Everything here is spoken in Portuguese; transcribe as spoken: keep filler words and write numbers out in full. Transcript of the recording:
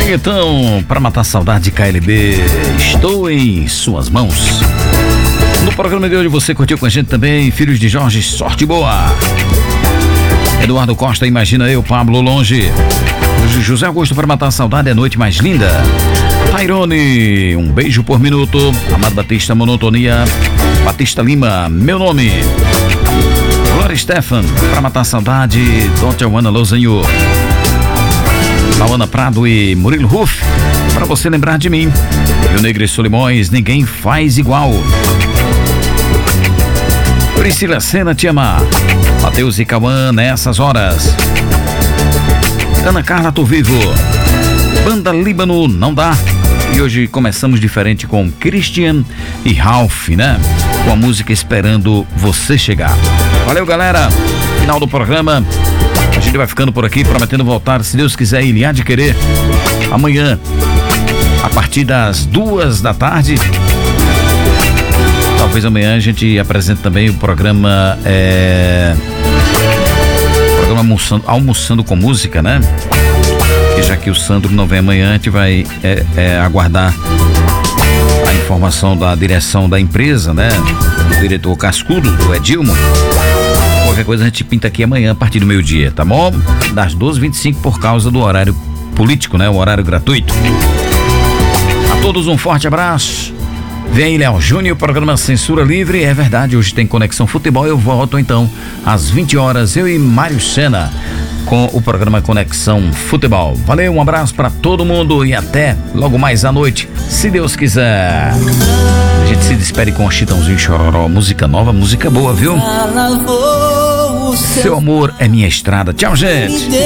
Então, para matar a saudade, K L B, estou em suas mãos. No programa de hoje você curtiu com a gente também Filhos de Jorge, Sorte Boa. Eduardo Costa, Imagina Eu, Pablo Longe. Hoje José Augusto, para matar a saudade, é Noite Mais Linda. Tairone, Um Beijo por Minuto. Amado Batista, Monotonia. Batista Lima, Meu Nome. Glória Stefan, para matar a saudade, Don't You Wanna Losanho. Lauana Prado e Murilo Ruff, para você lembrar de mim. Rio Negro e Solimões, Ninguém Faz Igual. Priscila Sena, Te Amar. Matheus e Cauã, Nessas Horas. Ana Carla, Tô Vivo. Banda Líbano, Não Dá. E hoje começamos diferente com Christian e Ralph, né? Com a música Esperando Você Chegar. Valeu, galera. Final do programa. A gente vai ficando por aqui, prometendo voltar, se Deus quiser, ele há de querer. Amanhã, a partir das duas da tarde. Talvez amanhã a gente apresente também o programa é, programa almoçando, almoçando com música, né? E já que o Sandro não vem amanhã, a gente vai é, é, aguardar a informação da direção da empresa, né? O diretor Cascudo, do Edilmo. Qualquer coisa a gente pinta aqui amanhã a partir do meio-dia, tá bom? Das doze e vinte e cinco por causa do horário político, né? O horário gratuito. A todos um forte abraço. Vem aí, Léo Júnior, o programa Censura Livre. É verdade, hoje tem Conexão Futebol. Eu volto então às vinte horas, eu e Mário Sena, com o programa Conexão Futebol. Valeu, um abraço pra todo mundo e até logo mais à noite, se Deus quiser. A gente se despede com o Chitãozinho Chororó, música nova, música boa, viu? Seu amor é minha estrada. Tchau, gente.